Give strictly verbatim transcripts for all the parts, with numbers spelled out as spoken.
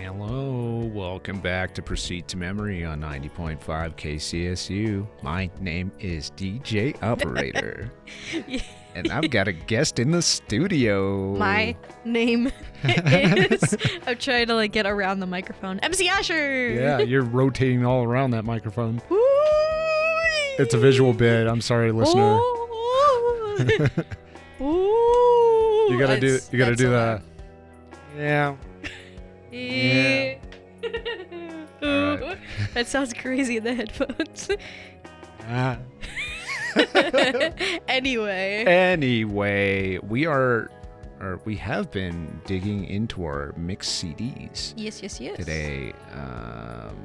Hello, welcome back to Proceed to Memory on ninety point five K C S U. My name is D J Operator, and I've got a guest in the studio. My name is... I'm trying to like get around the microphone. M C Asher! Yeah, you're rotating all around that microphone. Woo! It's a visual bit. I'm sorry, listener. Ooh. You gotta do. It's- You gotta that's do so that. loud. Yeah. Yeah. All right. That sounds crazy in the headphones. Ah. Anyway. Anyway, we are, or we have been digging into our mixed C Ds Yes, yes, yes. today. Um,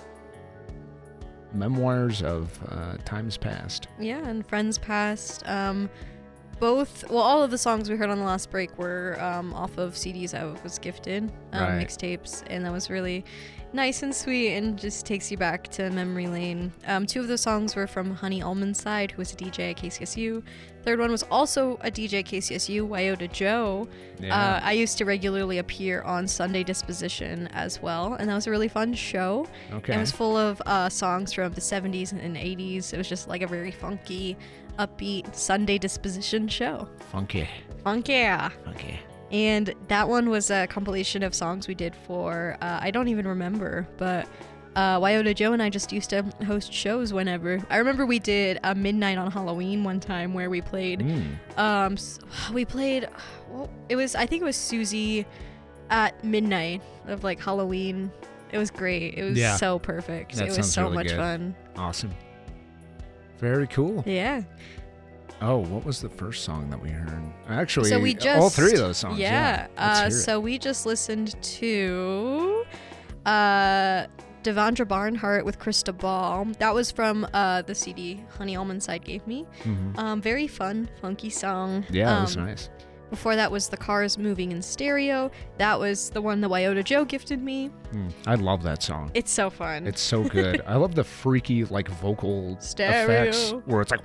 memoirs of uh, times past. Yeah, and Friends Past. Um, both, well, all of the songs we heard on the last break were um, off of C Ds I was gifted, um, Right. mixtapes, and that was really nice and sweet and just takes you back to memory lane. Um, two of those songs were from Honey Almondside, who was a D J at K C S U. Third one was also a D J at K C S U, Wyota Joe. Yeah. Uh, I used to regularly appear on Sunday Disposition as well, and that was a really fun show. okay. It was full of uh, songs from the seventies and eighties. It was just like a very funky, upbeat Sunday Disposition show. Funky. Funky. Funky. And that one was a compilation of songs we did for, uh, I don't even remember, but uh, Wyota Joe and I just used to host shows whenever. I remember we did a midnight on Halloween one time where we played, Mm. um, s- we played, well, it was, I think it was Susie at midnight of like Halloween. It was great. It was Yeah. so perfect. That it was sounds so really much good. fun. Awesome. Very cool. Yeah. Oh, what was the first song that we heard? Actually, So we just all three of those songs. Yeah. Yeah. Let's Uh, hear it. so we just listened to uh, Devondra Barnhart with Krista Ball. That was from uh, the C D Honey Almondside gave me. Mhm. Um, very fun, funky song. Yeah, it was Um, nice. Before that was The Cars Moving in Stereo. That was the one that Wyota Joe gifted me. Mm. I love that song. It's so fun. It's so good. I love the freaky, like, vocal Stereo. effects where it's like.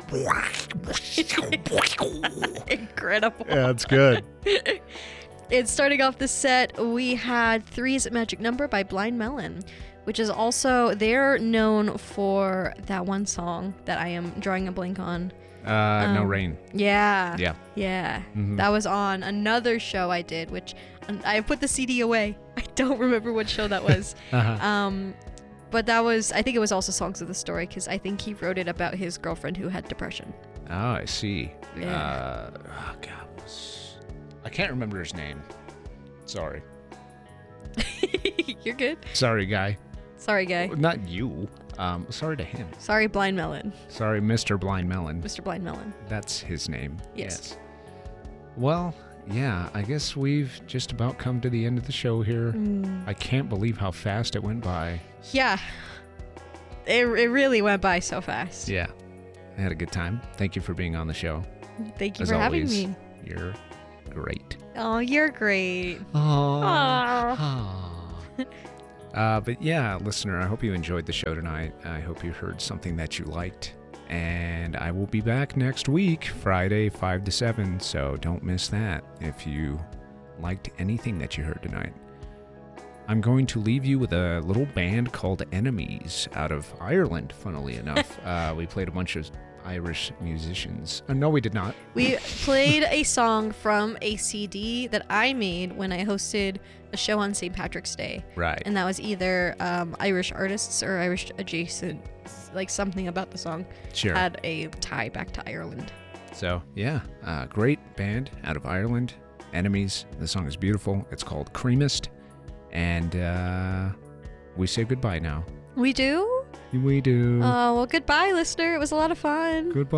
incredible. Yeah, it's good. And starting off the set, we had Three's Magic Number by Blind Melon, which is also, they're known for that one song that I am drawing a blank on. Uh, no Um, rain. Yeah. Yeah. Yeah. Mhm. That was on another show I did, which and I put the C D away. I don't remember what show that was. Uh-huh. um, but that was, I think it was also Songs of the Story, because I think he wrote it about his girlfriend who had depression. Oh, I see. Yeah. Uh, oh, God. what's- I can't remember his name. Sorry. You're good. Sorry, guy. Sorry, guy. Not you. Um, sorry to him. Sorry, Blind Melon. Sorry, Mister Blind Melon. Mister Blind Melon. That's his name. Yes. Well, yeah, I guess we've just about come to the end of the show here. Mm. I can't believe how fast it went by. Yeah. It, it really went by so fast. Yeah. I had a good time. Thank you for being on the show. Thank you As for always, having me. You're great. Oh, you're great. Aww. Uh, but yeah, listener, I hope you enjoyed the show tonight. I hope you heard something that you liked. And I will be back next week, Friday, five to seven. So don't miss that if you liked anything that you heard tonight. I'm going to leave you with a little band called Enemies out of Ireland, funnily enough. uh, we played a bunch of Irish musicians. Uh, no, we did not. We played a song from a C D that I made when I hosted a show on Saint Patrick's Day. Right. And that was either um, Irish artists or Irish adjacent, like something about the song Sure. had a tie back to Ireland. So, yeah, uh, great band out of Ireland, Enemies. The song is beautiful. It's called Creamist. And uh, we say goodbye now. We do? We do. Oh, well, goodbye, listener. It was a lot of fun. Goodbye.